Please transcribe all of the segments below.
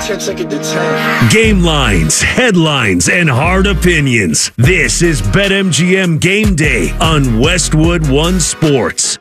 Game lines, headlines, and hard opinions. This is BetMGM Game Day on Westwood One Sports.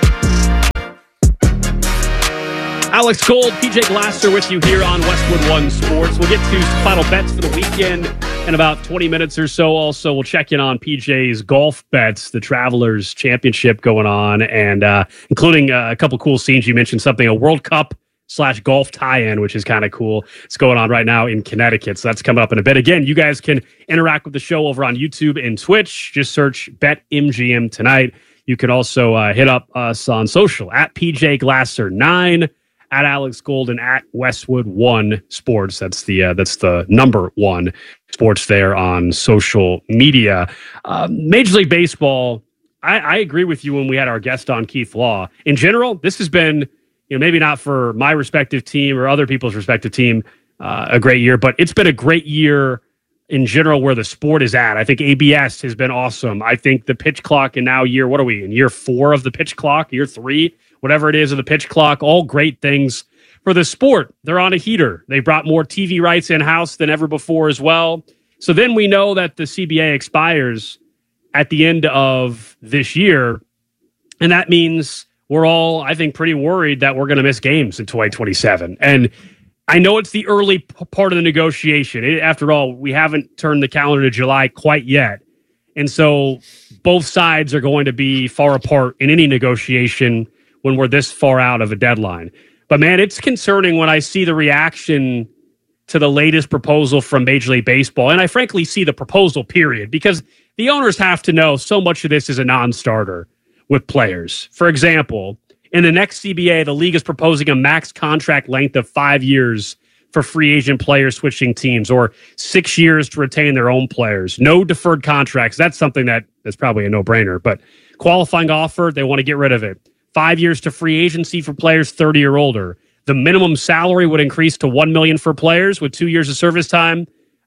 Alex Gold, PJ Glasser with you here on Westwood One Sports. We'll get to final bets for the weekend in about 20 minutes or so. Also, we'll check in on PJ's golf bets, the Travelers Championship going on, and including a couple cool scenes. You mentioned something, a World Cup / golf tie-in, which is kind of cool. It's going on right now in Connecticut, so that's coming up in a bit. Again, you guys can interact with the show over on YouTube and Twitch. Just search BetMGM tonight. You can also hit up us on social at PJ Glasser 9, at Alex Golden, at Westwood One Sports. That's the number one sports there on social media. Major League Baseball, I agree with you when we had our guest on, Keith Law. In general, this has been, maybe not for my respective team or other people's respective team, a great year, but it's been a great year in general where the sport is at. I think ABS has been awesome. I think the pitch clock, and now what are we in year 4 of the pitch clock, year 3, whatever it is of the pitch clock, all great things for the sport. They're on a heater. They brought more TV rights in-house than ever before as well. So then we know that the CBA expires at the end of this year, and that means we're all, I think, pretty worried that we're going to miss games in 2027. And I know it's the early part of the negotiation. After all, we haven't turned the calendar to July quite yet. And so both sides are going to be far apart in any negotiation when we're this far out of a deadline. But man, it's concerning when I see the reaction to the latest proposal from Major League Baseball. And I frankly see the proposal period, because the owners have to know so much of this is a non-starter with players. For example, in the next CBA, the league is proposing a max contract length of 5 years for free agent players switching teams, or 6 years to retain their own players. No deferred contracts. That's something that's probably a no-brainer. But qualifying offer, they want to get rid of it. 5 years to free agency for players 30 or older. The minimum salary would increase to $1 million for players with 2 years of service time.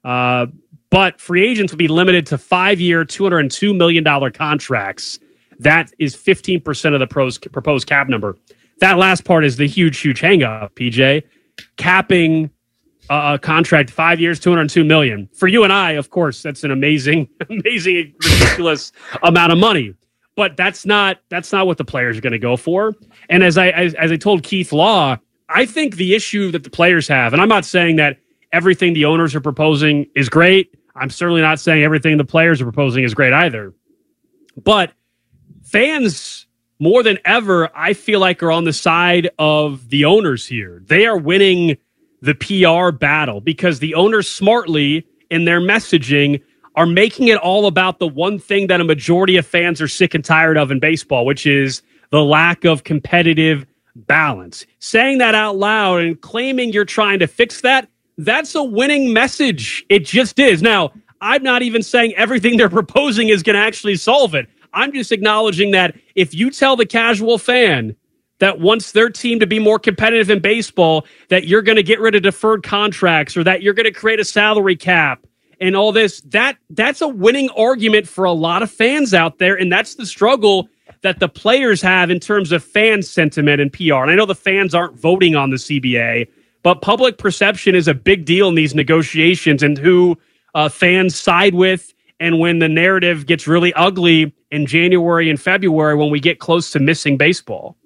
But free agents would be limited to 5-year, $202 million contracts. That is 15% of the proposed cap number. That last part is the huge, huge hang-up, PJ. Capping a contract 5 years, $202 million. For you and I, of course, that's an amazing, ridiculous amount of money. But that's not what the players are going to go for. And as I told Keith Law, I think the issue that the players have, and I'm not saying that everything the owners are proposing is great. I'm certainly not saying everything the players are proposing is great either. But fans, more than ever, I feel like are on the side of the owners here. They are winning the PR battle because the owners smartly in their messaging are making it all about the one thing that a majority of fans are sick and tired of in baseball, which is the lack of competitive balance. Saying that out loud and claiming you're trying to fix that, that's a winning message. It just is. Now, I'm not even saying everything they're proposing is going to actually solve it. I'm just acknowledging that if you tell the casual fan that wants their team to be more competitive in baseball, that you're going to get rid of deferred contracts or that you're going to create a salary cap and all this, that's a winning argument for a lot of fans out there. And that's the struggle that the players have in terms of fan sentiment and PR. And I know the fans aren't voting on the CBA, but public perception is a big deal in these negotiations and who fans side with. And when the narrative gets really ugly in January and February, when we get close to missing baseball.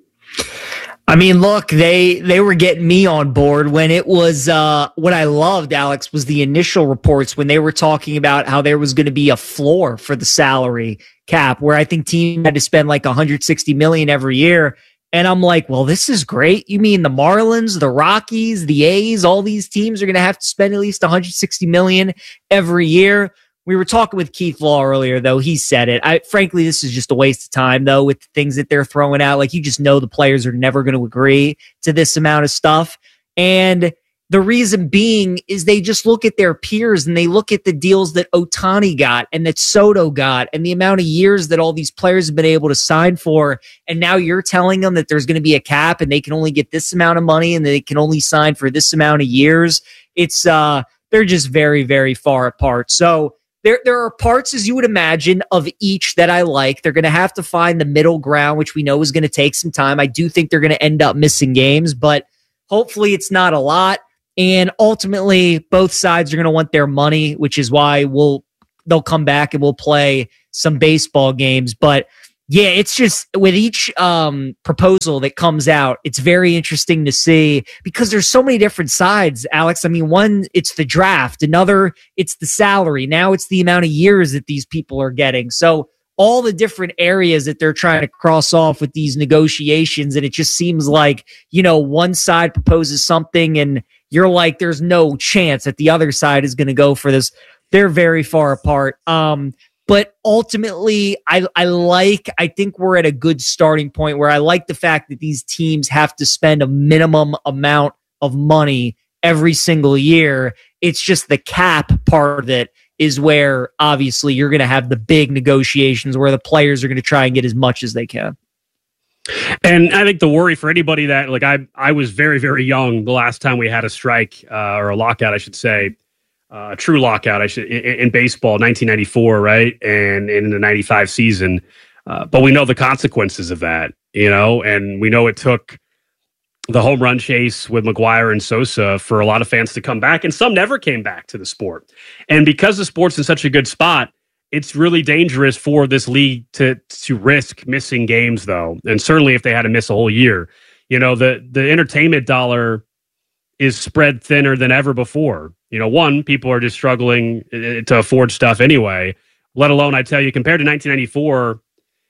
I mean, look, they were getting me on board when it was, what I loved, Alex, was the initial reports when they were talking about how there was going to be a floor for the salary cap, where I think teams had to spend like $160 million every year. And I'm like, well, this is great. You mean the Marlins, the Rockies, the A's, all these teams are going to have to spend at least $160 million every year? We were talking with Keith Law earlier, though. He said it. Frankly, this is just a waste of time, though, with the things that they're throwing out. Like, you just know the players are never going to agree to this amount of stuff. And the reason being is they just look at their peers and they look at the deals that Ohtani got and that Soto got and the amount of years that all these players have been able to sign for. And now you're telling them that there's going to be a cap and they can only get this amount of money and they can only sign for this amount of years. It's, they're just very, very far apart. So, There are parts, as you would imagine, of each that I like. They're going to have to find the middle ground, which we know is going to take some time. I do think they're going to end up missing games, but hopefully it's not a lot. And ultimately, both sides are going to want their money, which is why they'll come back and we'll play some baseball games. But yeah, it's just with each proposal that comes out, it's very interesting to see because there's so many different sides, Alex. I mean, one, it's the draft. Another, it's the salary. Now it's the amount of years that these people are getting. So all the different areas that they're trying to cross off with these negotiations. And it just seems like, one side proposes something and you're like, there's no chance that the other side is going to go for this. They're very far apart. But ultimately, I think we're at a good starting point where I like the fact that these teams have to spend a minimum amount of money every single year. It's just the cap part of it is where obviously you're going to have the big negotiations where the players are going to try and get as much as they can. And I think the worry for anybody that, like, I was very, very young the last time we had a strike or a lockout, I should say. A true lockout, in baseball, 1994, right, and in the '95 season. But we know the consequences of that, and we know it took the home run chase with McGwire and Sosa for a lot of fans to come back, and some never came back to the sport. And because the sport's in such a good spot, it's really dangerous for this league to risk missing games, though, and certainly if they had to miss a whole year. The entertainment dollar is spread thinner than ever before. One, people are just struggling to afford stuff anyway, let alone, I tell you, compared to 1994,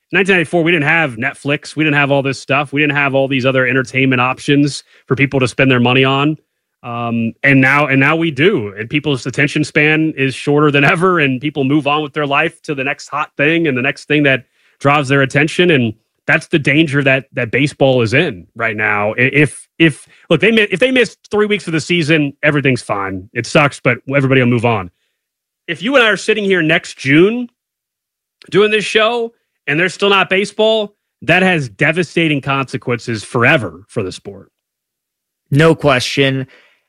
we didn't have Netflix. We didn't have all this stuff. We didn't have all these other entertainment options for people to spend their money on. And now we do. And people's attention span is shorter than ever, and people move on with their life to the next hot thing and the next thing that draws their attention. And that's the danger that baseball is in right now. If they miss 3 weeks of the season, everything's fine. It sucks, but everybody will move on. If you and I are sitting here next June doing this show and there's still not baseball, that has devastating consequences forever for the sport. No question.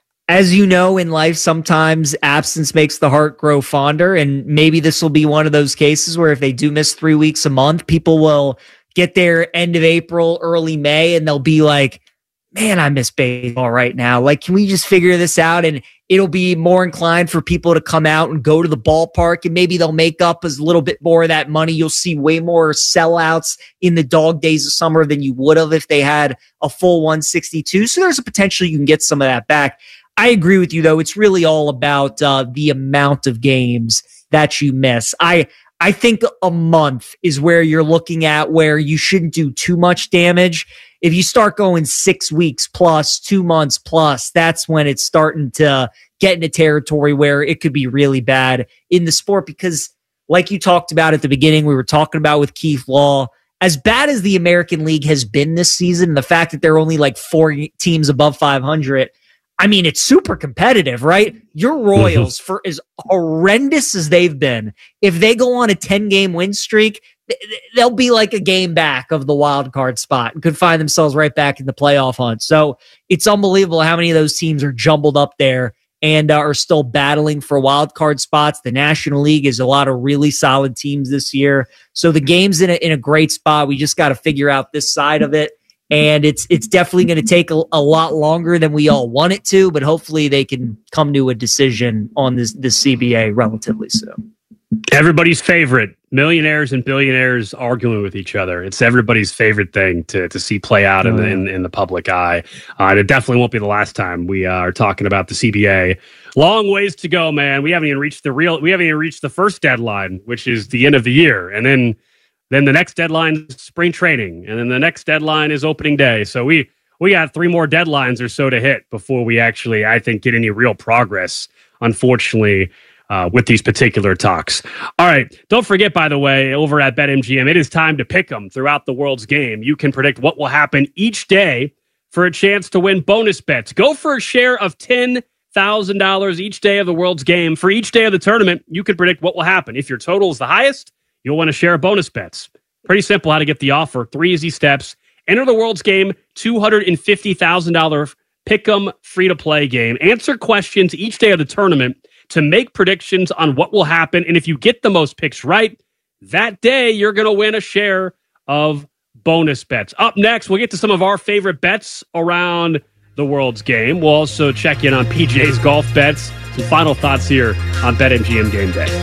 As you know, in life, sometimes absence makes the heart grow fonder. And maybe this will be one of those cases where if they do miss 3 weeks a month, people will get there end of April, early May, and they'll be like, man, I miss baseball right now. Like, can we just figure this out? And it'll be more inclined for people to come out and go to the ballpark, and maybe they'll make up a little bit more of that money. You'll see way more sellouts in the dog days of summer than you would have if they had a full 162. So there's a potential you can get some of that back. I agree with you, though. It's really all about the amount of games that you miss. I think a month is where you're looking at where you shouldn't do too much damage. If you start going 6 weeks plus, 2 months plus, that's when it's starting to get into territory where it could be really bad in the sport. Because like you talked about at the beginning, we were talking about with Keith Law, as bad as the American League has been this season, the fact that there are only like 4 teams above 500, I mean, it's super competitive, right? Your Royals, for as horrendous as they've been, if they go on a 10-game win streak, they'll be like a game back of the wild card spot and could find themselves right back in the playoff hunt. So it's unbelievable how many of those teams are jumbled up there and are still battling for wild card spots. The National League is a lot of really solid teams this year. So the game's in a great spot. We just got to figure out this side of it. And it's definitely going to take a lot longer than we all want it to, but hopefully they can come to a decision on this CBA relatively soon. Everybody's favorite, millionaires and billionaires arguing with each other. It's everybody's favorite thing to see play out in the public eye. And it definitely won't be the last time we are talking about the CBA. Long ways to go, man. We haven't even reached the first deadline, which is the end of the year. And then the next deadline is spring training. And then the next deadline is opening day. So we got 3 more deadlines or so to hit before we actually, I think, get any real progress, unfortunately, with these particular talks. All right. Don't forget, by the way, over at BetMGM, it is time to pick them throughout the world's game. You can predict what will happen each day for a chance to win bonus bets. Go for a share of $10,000 each day of the world's game. For each day of the tournament, you can predict what will happen. If your total is the highest, you'll want to share bonus bets. Pretty simple how to get the offer. 3 easy steps. Enter the world's game, $250,000 pick'em free-to-play game. Answer questions each day of the tournament to make predictions on what will happen. And if you get the most picks right, that day you're going to win a share of bonus bets. Up next, we'll get to some of our favorite bets around the World's game. We'll also check in on PJ's golf bets. Some final thoughts here on BetMGM Game Day.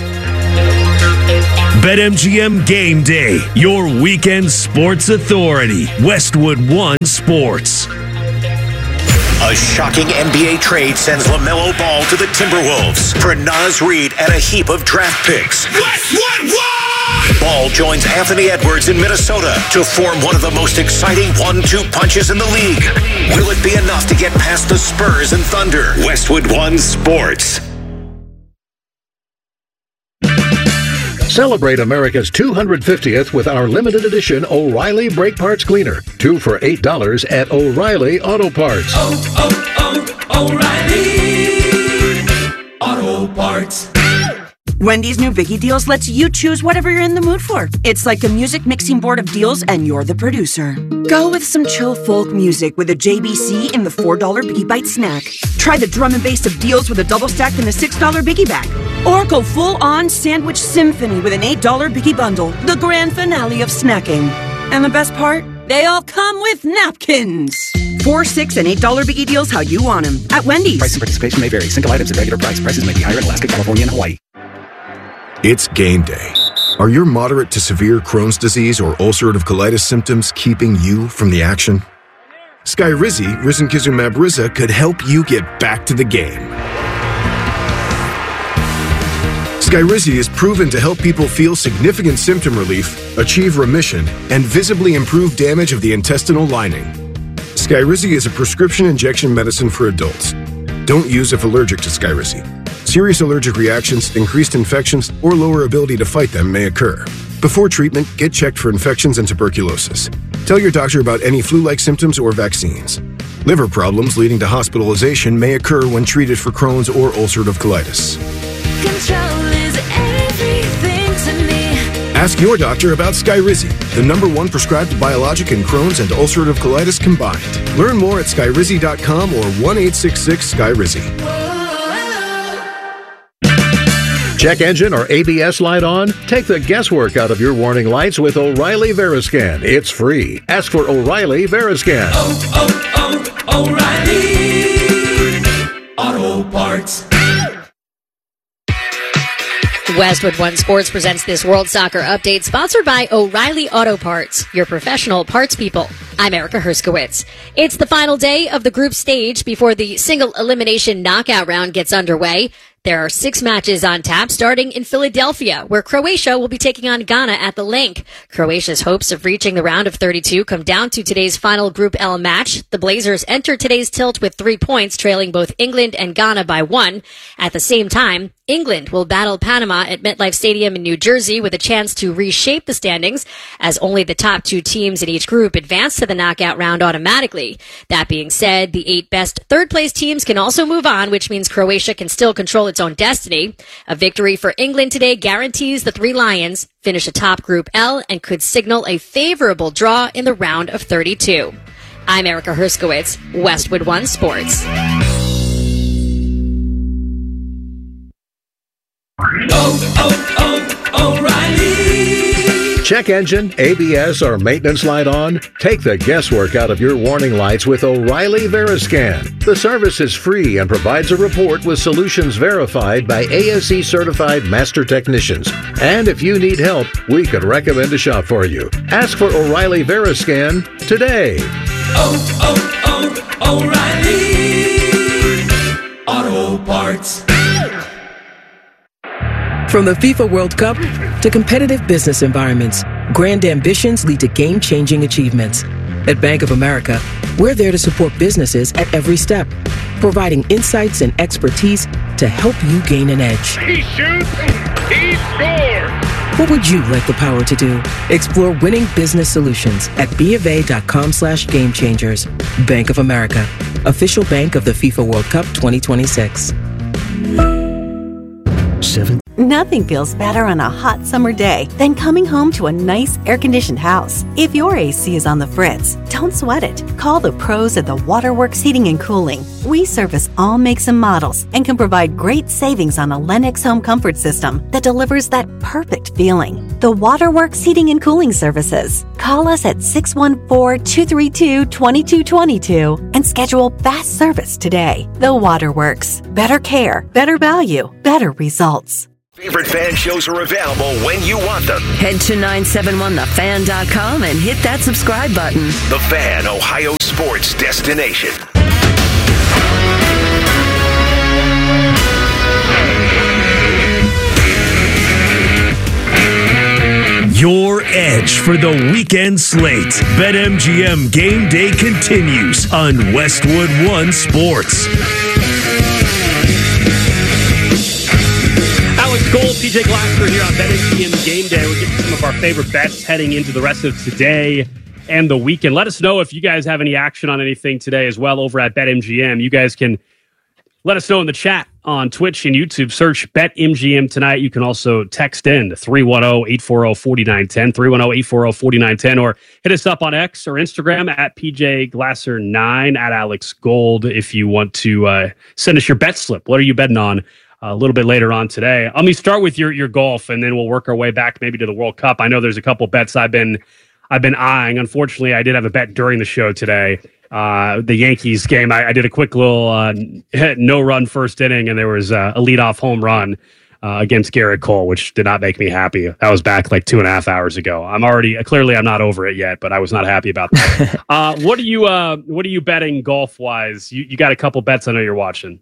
BetMGM Game Day, your weekend sports authority. Westwood One Sports. A shocking NBA trade sends LaMelo Ball to the Timberwolves for Naz Reid and a heap of draft picks. Westwood One! Ball joins Anthony Edwards in Minnesota to form one of the most exciting 1-2 punches in the league. Will it be enough to get past the Spurs and Thunder? Westwood One Sports. Celebrate America's 250th with our limited edition O'Reilly Brake Parts Cleaner. 2 for $8 at O'Reilly Auto Parts. O'Reilly Auto Parts. Wendy's new Biggie Deals lets you choose whatever you're in the mood for. It's like a music mixing board of deals, and you're the producer. Go with some chill folk music with a JBC in the $4 Biggie Bite snack. Try the drum and bass of deals with a double stack in the $6 Biggie Bag. Or go full-on sandwich symphony with an $8 Biggie Bundle, the grand finale of snacking. And the best part? They all come with napkins. $4, $6, and $8 Biggie Deals how you want them at Wendy's. Price and participation may vary. Single items at regular price. Prices may be higher in Alaska, California, and Hawaii. It's game day. Are your moderate to severe Crohn's disease or ulcerative colitis symptoms keeping you from the action? Skyrizi, risankizumab Riza, could help you get back to the game. Skyrizi is proven to help people feel significant symptom relief, achieve remission, and visibly improve damage of the intestinal lining. Skyrizi is a prescription injection medicine for adults. Don't use if allergic to Skyrizi. Serious allergic reactions, increased infections, or lower ability to fight them may occur. Before treatment, get checked for infections and tuberculosis. Tell your doctor about any flu-like symptoms or vaccines. Liver problems leading to hospitalization may occur when treated for Crohn's or ulcerative colitis. Control is everything to me. Ask your doctor about Skyrizi, the #1 prescribed biologic in Crohn's and ulcerative colitis combined. Learn more at skyrizi.com or 1-866-SKYRIZI. Check engine or ABS light on? Take the guesswork out of your warning lights with O'Reilly Veriscan. It's free. Ask for O'Reilly Veriscan. O'Reilly Auto Parts. Westwood One Sports presents this World Soccer Update, sponsored by O'Reilly Auto Parts, your professional parts people. I'm Erica Herskowitz. It's the final day of the group stage before the single elimination knockout round gets underway. There are 6 matches on tap, starting in Philadelphia, where Croatia will be taking on Ghana at the Link. Croatia's hopes of reaching the round of 32 come down to today's final Group L match. The Blazers enter today's tilt with 3 points, trailing both England and Ghana by 1. At the same time, England will battle Panama at MetLife Stadium in New Jersey with a chance to reshape the standings, as only the top 2 teams in each group advance to the knockout round automatically. That being said, the 8 best third-place teams can also move on, which means Croatia can still control its own destiny. A victory for England today guarantees the 3 Lions finish atop Group L and could signal a favorable draw in the round of 32. I'm Erica Herskowitz, Westwood One Sports. O'Reilly. Check engine, ABS, or maintenance light on? Take the guesswork out of your warning lights with O'Reilly Veriscan. The service is free and provides a report with solutions verified by ASE certified master technicians. And if you need help, we could recommend a shop for you. Ask for O'Reilly Veriscan today. O'Reilly Auto Parts. From the FIFA World Cup to competitive business environments, grand ambitions lead to game-changing achievements. At Bank of America, we're there to support businesses at every step, providing insights and expertise to help you gain an edge. He shoots, he scores! What would you like the power to do? Explore winning business solutions at BofA.com/gamechangers. Bank of America, official bank of the FIFA World Cup 2026. Nothing feels better on a hot summer day than coming home to a nice air-conditioned house. If your AC is on the fritz, don't sweat it. Call the pros at the Waterworks Heating and Cooling. We service all makes and models and can provide great savings on a Lennox home comfort system that delivers that perfect feeling. The Waterworks Heating and Cooling Services. Call us at 614-232-2222 and schedule fast service today. The Waterworks. Better care, better value, better results. Favorite fan shows are available when you want them. Head to 971thefan.com and hit that subscribe button. The Fan, Ohio sports destination. Your edge for the weekend slate. BetMGM Game Day continues on Westwood One Sports. Alex Gold, PJ Glasser here on BetMGM Game Day. We're getting some of our favorite bets heading into the rest of today and the weekend. Let us know if you guys have any action on anything today as well over at BetMGM. You guys can let us know in the chat on Twitch and YouTube. Search BetMGM tonight. You can also text in to 310-840-4910, 310-840-4910, or hit us up on X or Instagram at PJ Glasser9, at Alex Gold if you want to send us your bet slip. What are you betting on a little bit later on today? Let me start with your golf, and then we'll work our way back maybe to the World Cup. I know there's a couple bets I've been eyeing. Unfortunately, I did have a bet during the show today. The Yankees game, I did a quick little no-run first inning, and there was a leadoff home run against Garrett Cole, which did not make me happy. That was back like 2.5 hours ago. I'm not over it yet, but I was not happy about that. What are you betting golf-wise? You got a couple bets I know you're watching.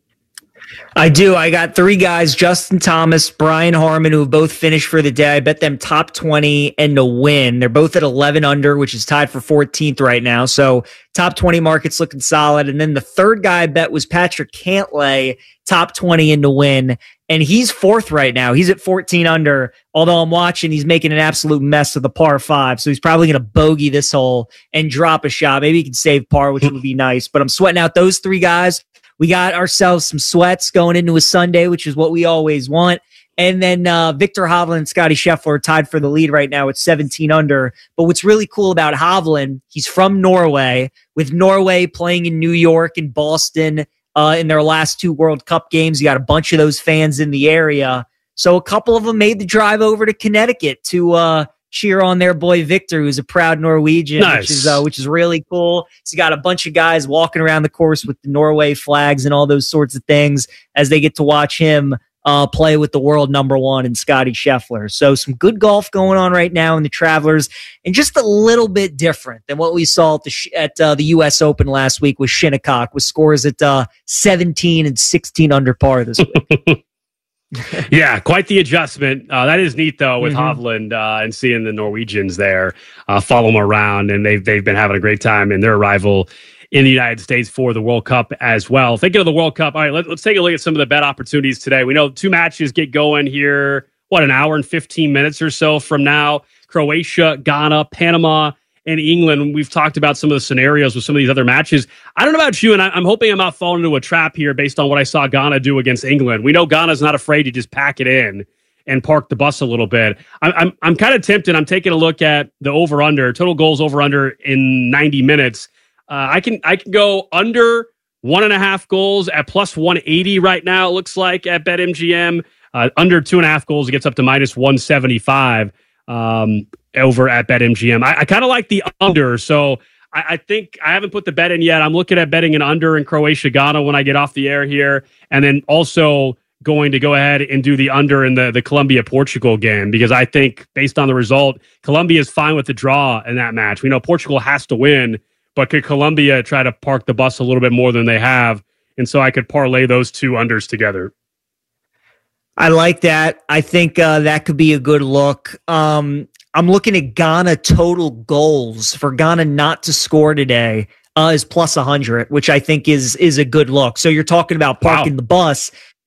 I do. I got three guys, Justin Thomas, Brian Harman, who have both finished for the day. I bet them top 20 and to win. They're both at 11 under, which is tied for 14th right now. So top 20 market's looking solid. And then the third guy I bet was Patrick Cantlay, top 20 and to win. And he's fourth right now. He's at 14 under. Although I'm watching, he's making an absolute mess of the par 5. So he's probably going to bogey this hole and drop a shot. Maybe he can save par, which would be nice. But I'm sweating out those three guys. We got ourselves some sweats going into a Sunday, which is what we always want. And then Victor Hovland and Scotty Scheffler are tied for the lead right now at 17 under. But what's really cool about Hovland, he's from Norway, with Norway playing in New York and Boston in their last 2 World Cup games. You got a bunch of those fans in the area. So a couple of them made the drive over to Connecticut to cheer on their boy Victor, who's a proud Norwegian, nice. which is really cool. So you got a bunch of guys walking around the course with the Norway flags and all those sorts of things as they get to watch him play with the world number 1 and Scotty Scheffler. So some good golf going on right now in the Travelers, and just a little bit different than what we saw at the U.S. Open last week with Shinnecock, with scores at 17 and 16 under par this week. Yeah, quite the adjustment. That is neat, though, with Hovland and seeing the Norwegians there follow him around, and they've been having a great time in their arrival in the United States for the World Cup as well. Thinking of the World Cup, all right, let's take a look at some of the bet opportunities today. We know 2 matches get going here, an hour and 15 minutes or so from now. Croatia, Ghana, Panama, and England. We've talked about some of the scenarios with some of these other matches. I don't know about you, and I'm hoping I'm not falling into a trap here based on what I saw Ghana do against England. We know Ghana's not afraid to just pack it in and park the bus a little bit. I'm kind of tempted. I'm taking a look at the over-under, total goals over-under in 90 minutes. I can go under 1.5 goals at plus 180 right now, it looks like, at BetMGM. Under 2.5 goals, it gets up to minus 175. Over at BetMGM. I kind of like the under, so I think I haven't put the bet in yet. I'm looking at betting an under in Croatia, Ghana when I get off the air here, and then also going to go ahead and do the under in the Colombia-Portugal game, because I think based on the result, Colombia is fine with the draw in that match. We know Portugal has to win, but could Colombia try to park the bus a little bit more than they have? And so I could parlay those 2 unders together. I like that. I think that could be a good look. I'm looking at Ghana total goals for Ghana not to score today is plus 100, which I think is a good look. So you're talking about parking the bus.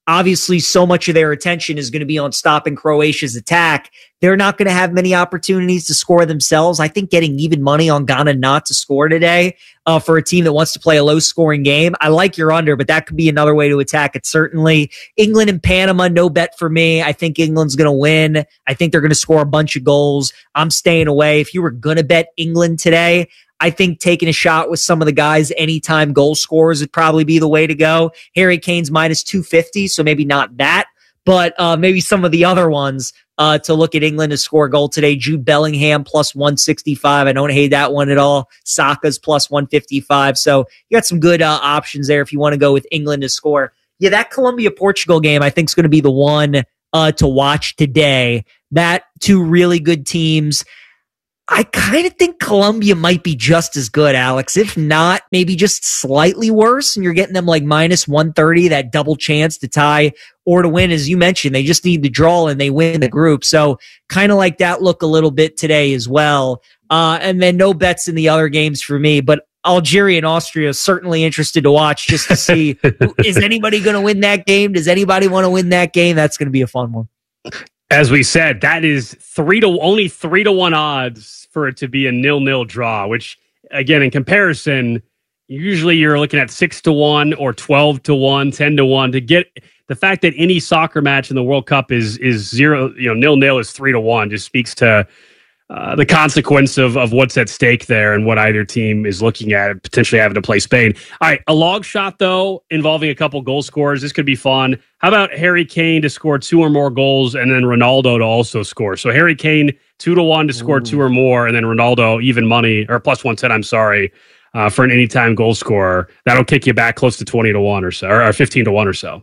obviously so much of their attention is going to be on stopping Croatia's attack. They're not going to have many opportunities to score themselves. I think getting even money on Ghana not to score today for a team that wants to play a low-scoring game, I like your under, but that could be another way to attack it, certainly. England and Panama, no bet for me. I think England's going to win. I think they're going to score a bunch of goals. I'm staying away. If you were going to bet England today, I think taking a shot with some of the guys, anytime goal scorers would probably be the way to go. Harry Kane's minus 250, so maybe not that, but maybe some of the other ones to look at England to score a goal today. Jude Bellingham plus 165. I don't hate that one at all. Saka's plus 155. So you got some good options there if you want to go with England to score. Yeah, that Colombia-Portugal game I think is going to be the one to watch today. That two really good teams. I kind of think Colombia might be just as good, Alex. If not, maybe just slightly worse. And you're getting them like minus 130, that double chance to tie or to win. As you mentioned, they just need the draw and they win the group. So kind of like that look a little bit today as well. And then no bets in the other games for me. But Algeria and Austria is certainly interested to watch just to see, is anybody going to win that game? Does anybody want to win that game? That's going to be a fun one. As we said, that is only 3-1 odds for it to be a 0-0 draw, which again, in comparison, usually you're looking at 6-1 or 12-1, 10-1 to get the fact that any soccer match in the World Cup is 0, 0-0 is 3-1 just speaks to the consequence of what's at stake there and what either team is looking at potentially having to play Spain. All right, a long shot, though, involving a couple goal scorers. This could be fun. How about Harry Kane to score 2 or more goals and then Ronaldo to also score? So Harry Kane 2-1 to score 2 or more, and then Ronaldo even money, or plus 110, I'm sorry, for an anytime goal scorer. That'll kick you back close to 20-1 or so, or 15-1 or so.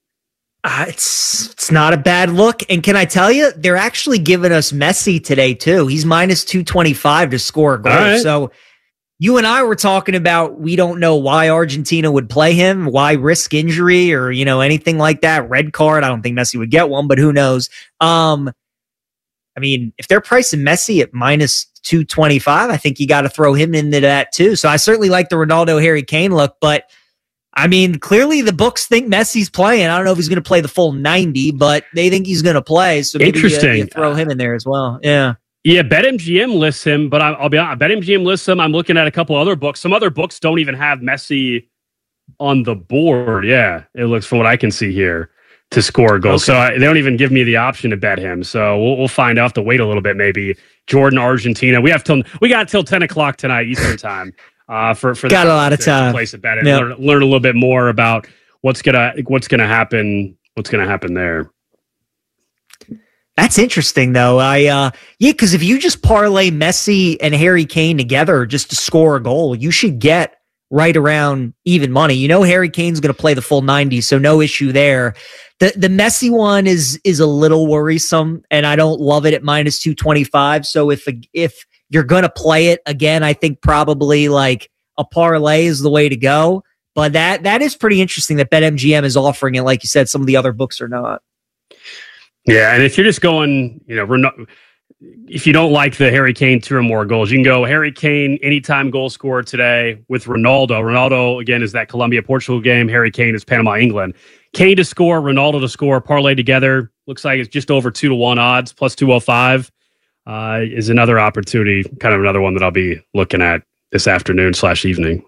It's not a bad look. And can I tell you, they're actually giving us Messi today, too. He's minus 225 to score a goal. Right. So you and I were talking about we don't know why Argentina would play him, why risk injury or, anything like that. Red card. I don't think Messi would get one, but who knows? I mean, if they're pricing Messi at minus 225, I think you got to throw him into that, too. So I certainly like the Ronaldo Harry Kane look, but I mean, clearly the books think Messi's playing. I don't know if he's going to play the full 90, but they think he's going to play. So maybe you throw him in there as well. Yeah. Yeah, BetMGM lists him, but I'll be honest, BetMGM lists him. I'm looking at a couple other books. Some other books don't even have Messi on the board. Yeah, it looks, from what I can see here, to score a goal. Okay. So they don't even give me the option to bet him. So we'll find out. Have to wait a little bit, maybe. Jordan, Argentina. We got till 10 o'clock tonight Eastern time. For got a lot of time. Place a bet and learn a little bit more about what's gonna happen there. That's interesting, though. Because if you just parlay Messi and Harry Kane together just to score a goal, you should get right around even money. Harry Kane's going to play the full 90, so no issue there. The Messi one is a little worrisome, and I don't love it at minus 225. So if you're going to play it again, I think probably like a parlay is the way to go. But that is pretty interesting that BetMGM is offering it. Like you said, some of the other books are not. Yeah, and if you're just going, if you don't like the Harry Kane 2 or more goals, you can go Harry Kane anytime goal scorer today with Ronaldo. Ronaldo, again, is that Colombia-Portugal game. Harry Kane is Panama-England. Kane to score, Ronaldo to score, parlay together. Looks like it's just over 2-1 odds, plus 205. Is another opportunity, kind of another one that I'll be looking at this afternoon/evening.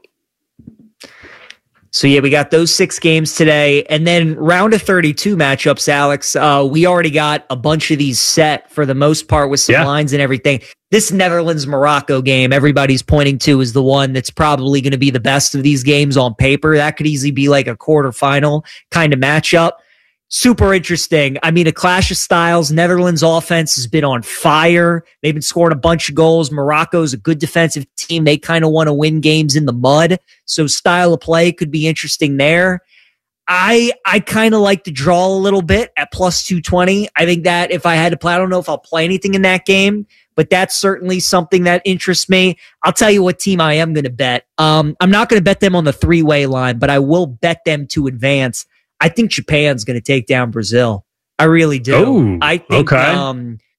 So, we got those 6 games today. And then round of 32 matchups, Alex. We already got a bunch of these set for the most part with some lines and everything. This Netherlands-Morocco game, everybody's pointing to is the one that's probably going to be the best of these games on paper. That could easily be like a quarterfinal kind of matchup. Super interesting. I mean, a clash of styles. Netherlands offense has been on fire. They've been scoring a bunch of goals. Morocco's a good defensive team. They kind of want to win games in the mud. So style of play could be interesting there. I kind of like to draw a little bit at plus 220. I think that if I had to play, I don't know if I'll play anything in that game, but that's certainly something that interests me. I'll tell you what team I am going to bet. I'm not going to bet them on the 3-way line, but I will bet them to advance. I think Japan's going to take down Brazil. I really do. Ooh, I think, okay.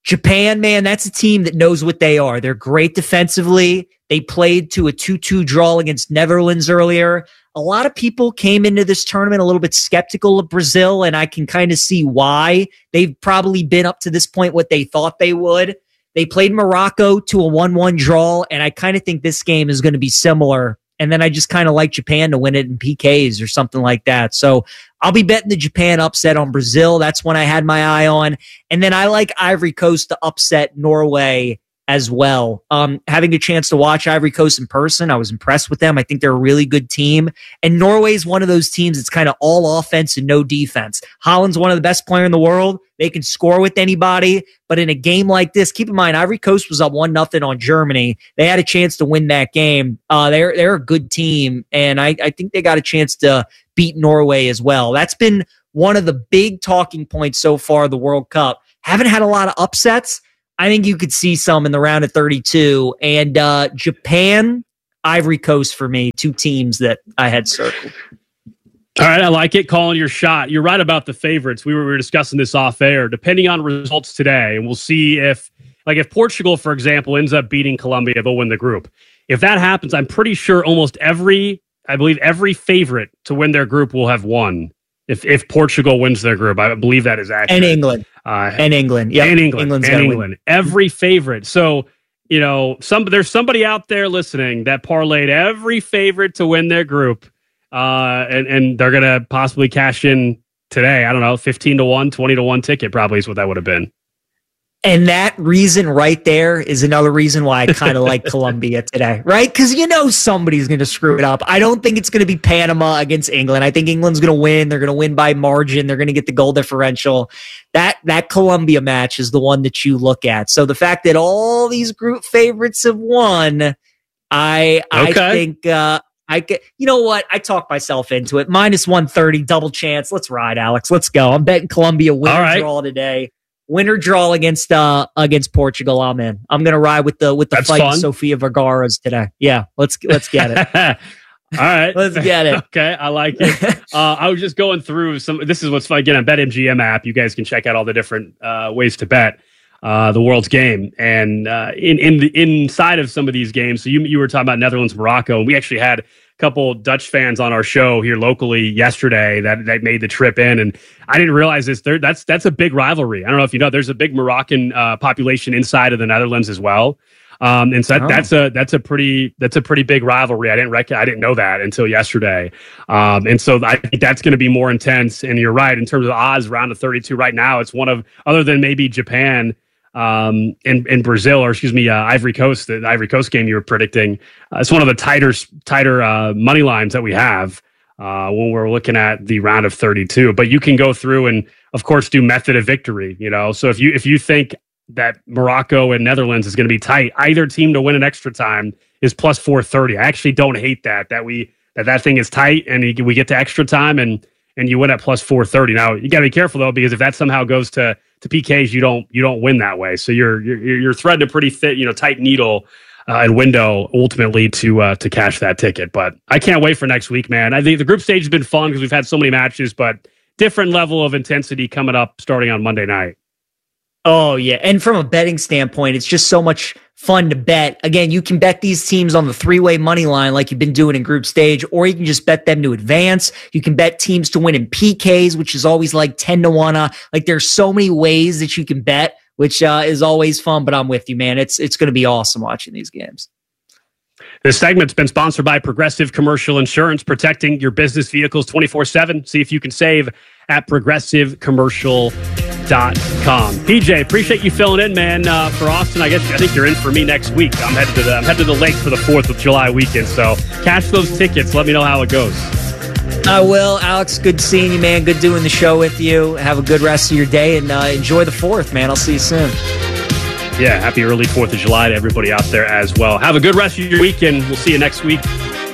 Japan, man, that's a team that knows what they are. They're great defensively. They played to a 2-2 draw against Netherlands earlier. A lot of people came into this tournament a little bit skeptical of Brazil, and I can kind of see why. They've probably been up to this point what they thought they would. They played Morocco to a 1-1 draw, and I kind of think this game is going to be similar. And then I just kind of like Japan to win it in PKs or something like that. So I'll be betting the Japan upset on Brazil. That's one I had my eye on. And then I like Ivory Coast to upset Norway as well. Having a chance to watch Ivory Coast in person, I was impressed with them. I think they're a really good team. And Norway is one of those teams that's kind of all offense and no defense. Holland's one of the best players in the world. They can score with anybody. But in a game like this, keep in mind, Ivory Coast was up 1-0 on Germany. They had a chance to win that game. They're a good team. And I think they got a chance to beat Norway as well. That's been one of the big talking points so far, the World Cup. Haven't had a lot of upsets. I think you could see some in the round of 32. And Japan, Ivory Coast for me, two teams that I had circled. All right, I like it. Calling your shot. You're right about the favorites. We were discussing this off air. Depending on results today, and we'll see if Portugal, for example, ends up beating Colombia, they'll win the group. If that happens, I'm pretty sure almost every favorite to win their group will have won. If Portugal wins their group, I believe that is accurate. And England. Yeah. And England. Every favorite. So, there's somebody out there listening that parlayed every favorite to win their group. And they're going to possibly cash in today. I don't know, 15-1, 20-1 ticket probably is what that would have been. And that reason right there is another reason why I kind of like Colombia today, right? Because somebody's going to screw it up. I don't think it's going to be Panama against England. I think England's going to win. They're going to win by margin. They're going to get the goal differential. That Colombia match is the one that you look at. So the fact that all these group favorites have won, I think you know what? I talked myself into it. -130, double chance. Let's ride, Alex. Let's go. I'm betting Colombia win or draw today. Winner draw against Portugal. I'm in. I'm gonna ride with the That's fight fun. Sofia Vergara's today. Yeah, let's get it. All right, let's get it. Okay, I like it. I was just going through some. This is what's fun. Again, on BetMGM app, you guys can check out all the different ways to bet the world's game. And inside of some of these games, so you were talking about Netherlands, Morocco, and we actually had a couple Dutch fans on our show here locally yesterday that made the trip in, and I didn't realize this. That's a big rivalry. I don't know if you know. There's a big Moroccan population inside of the Netherlands as well, and so that's a pretty big rivalry. I didn't know that until yesterday, and so I think that's going to be more intense. And you're right in terms of odds, round of 32 right now. It's one of, other than maybe Japan. In Brazil, or excuse me, Ivory Coast, the Ivory Coast game you were predicting, it's one of the tighter money lines that we have when we're looking at the round of 32. But you can go through and, of course, do method of victory. So if you think that Morocco and Netherlands is going to be tight, either team to win in extra time is plus 430. I actually don't hate that thing is tight and we get to extra time and you win at plus 430. Now you got to be careful though, because if that somehow goes to PKs, you don't win that way. So you're threading a pretty tight needle and window ultimately to cash that ticket. But I can't wait for next week, man. I think the group stage has been fun because we've had so many matches, but different level of intensity coming up starting on Monday night. Oh, yeah. And from a betting standpoint, it's just so much fun to bet. Again, you can bet these teams on the three-way money line like you've been doing in group stage, or you can just bet them to advance. You can bet teams to win in PKs, which is always like 10-1. Like there's so many ways that you can bet, which is always fun, but I'm with you, man. It's going to be awesome watching these games. This segment's been sponsored by Progressive Commercial Insurance, protecting your business vehicles 24/7. See if you can save at progressivecommercial.com. PJ, appreciate you filling in, man, for Austin. I think you're in for me next week. I'm headed to the lake for the 4th of July weekend, so cash those tickets. Let me know how it goes. I will. Alex, good seeing you, man. Good doing the show with you. Have a good rest of your day, and enjoy the 4th, man. I'll see you soon. Yeah, happy early 4th of July to everybody out there as well. Have a good rest of your weekend. We'll see you next week.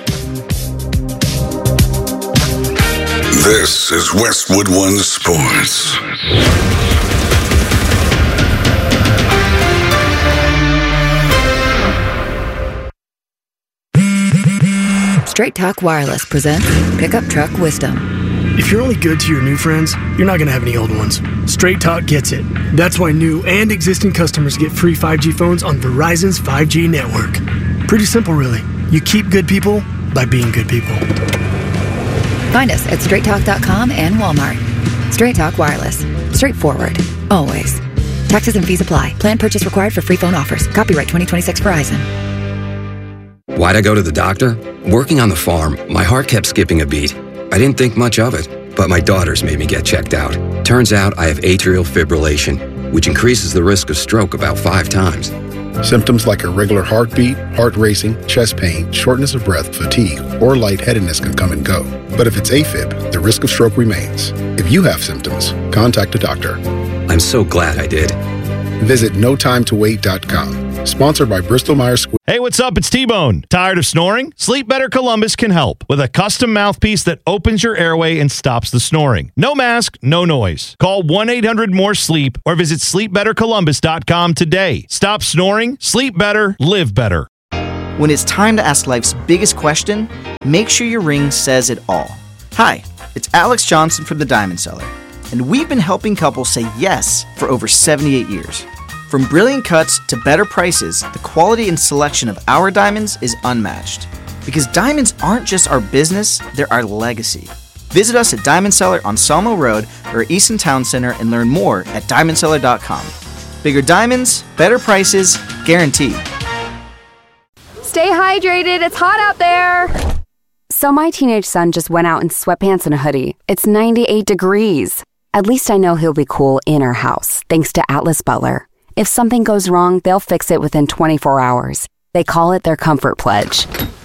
This is Westwood One Sports. Straight Talk Wireless presents Pickup Truck Wisdom. If you're only good to your new friends, you're not going to have any old ones. Straight Talk gets it. That's why new and existing customers get free 5G phones on Verizon's 5G network. Pretty simple, really. You keep good people by being good people. Find us at straighttalk.com and Walmart. Straight Talk Wireless. Straightforward. Always. Taxes and fees apply. Plan purchase required for free phone offers. Copyright 2026 Verizon. Why'd I go to the doctor? Working on the farm, my heart kept skipping a beat. I didn't think much of it, but my daughters made me get checked out. Turns out I have atrial fibrillation, which increases the risk of stroke about 5 times. Symptoms like irregular heartbeat, heart racing, chest pain, shortness of breath, fatigue, or lightheadedness can come and go. But if it's AFib, the risk of stroke remains. If you have symptoms, contact a doctor. I'm so glad I did. Visit notimetowait.com. Sponsored by Bristol-Myers Squibb. Hey, what's up? It's T-Bone. Tired of snoring? Sleep Better Columbus can help with a custom mouthpiece that opens your airway and stops the snoring. No mask, no noise. Call 1-800-MORE-SLEEP or visit sleepbettercolumbus.com today. Stop snoring, sleep better, live better. When it's time to ask life's biggest question, make sure your ring says it all. Hi, it's Alex Johnson from the Diamond Cellar, and we've been helping couples say yes for over 78 years. From brilliant cuts to better prices, the quality and selection of our diamonds is unmatched. Because diamonds aren't just our business, they're our legacy. Visit us at Diamond Cellar on Sawmill Road or Easton Town Center and learn more at diamondcellar.com. Bigger diamonds, better prices, guaranteed. Stay hydrated, it's hot out there! So my teenage son just went out in sweatpants and a hoodie. It's 98 degrees. At least I know he'll be cool in our house, thanks to Atlas Butler. If something goes wrong, they'll fix it within 24 hours. They call it their comfort pledge.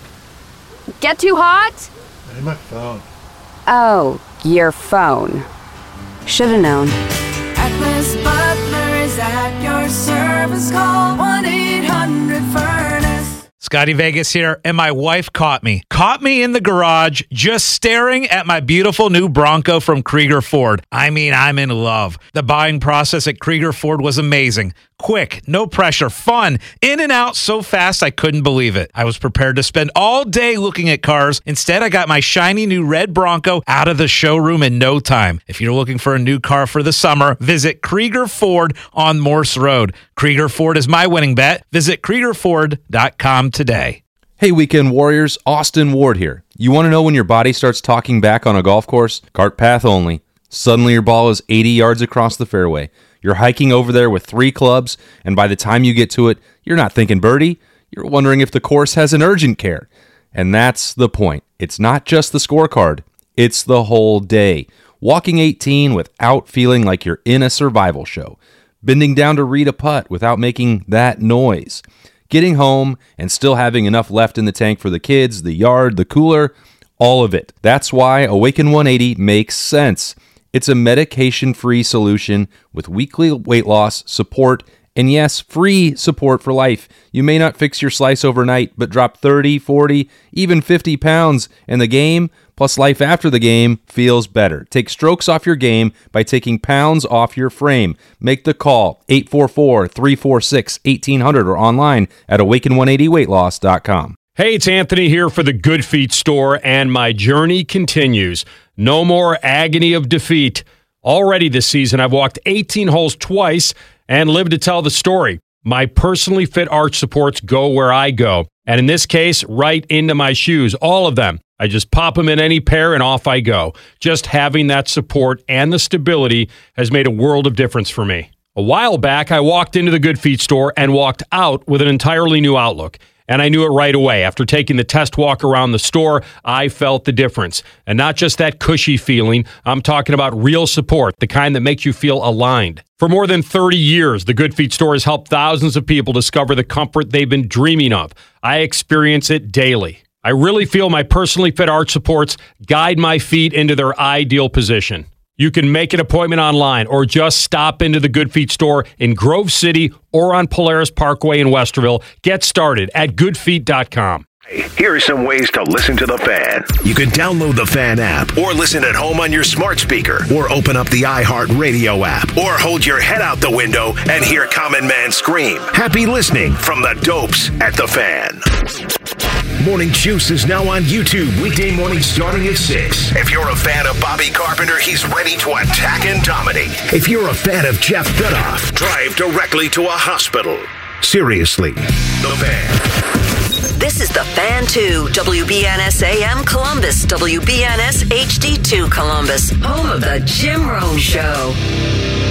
Get too hot? My phone. Oh, your phone. Should've known. Atlas Butler is at your service. Call 1-800-FURNACE. Scotty Vegas here, and my wife caught me in the garage just staring at my beautiful new Bronco from Krieger Ford. I mean, I'm in love. The buying process at Krieger Ford was amazing. Quick, no pressure, fun, in and out so fast I couldn't believe it. I was prepared to spend all day looking at cars. Instead, I got my shiny new red Bronco out of the showroom in no time. If you're looking for a new car for the summer, visit Krieger Ford on Morse Road. Krieger Ford is my winning bet. Visit KriegerFord.com today. Hey, Weekend Warriors, Austin Ward here. You want to know when your body starts talking back on a golf course? Cart path only. Suddenly your ball is 80 yards across the fairway. You're hiking over there with 3 clubs, and by the time you get to it, you're not thinking birdie. You're wondering if the course has an urgent care. And that's the point. It's not just the scorecard. It's the whole day. Walking 18 without feeling like you're in a survival show. Bending down to read a putt without making that noise. Getting home and still having enough left in the tank for the kids, the yard, the cooler, all of it. That's why Awaken 180 makes sense. It's a medication-free solution with weekly weight loss, support, and yes, free support for life. You may not fix your slice overnight, but drop 30, 40, even 50 pounds, and the game, plus life after the game, feels better. Take strokes off your game by taking pounds off your frame. Make the call, 844-346-1800, or online at awaken180weightloss.com. Hey, it's Anthony here for the Good Feet store, and my journey continues. No more agony of defeat. Already this season, I've walked 18 holes twice and lived to tell the story. My personally fit arch supports go where I go, and in this case, right into my shoes, all of them. I just pop them in any pair and off I go. Just having that support and the stability has made a world of difference for me. A while back, I walked into the Good Feet store and walked out with an entirely new outlook. And I knew it right away. After taking the test walk around the store, I felt the difference. And not just that cushy feeling, I'm talking about real support, the kind that makes you feel aligned. For more than 30 years, the Good Feet store has helped thousands of people discover the comfort they've been dreaming of. I experience it daily. I really feel my personally fit arch supports guide my feet into their ideal position. You can make an appointment online or just stop into the Good Feet store in Grove City or on Polaris Parkway in Westerville. Get started at goodfeet.com. Here are some ways to listen to The Fan. You can download the Fan app or listen at home on your smart speaker or open up the iHeartRadio app or hold your head out the window and hear Common Man scream. Happy listening from the Dopes at The Fan. Morning Juice is now on YouTube weekday mornings starting at 6. If you're a fan of Bobby Carpenter, he's ready to attack and dominate. If you're a fan of Jeff Dudoff, Drive directly to a hospital. seriously, The Fan. This is The Fan 2, WBNS AM Columbus, WBNS HD2 Columbus, home of the Jim Rome Show.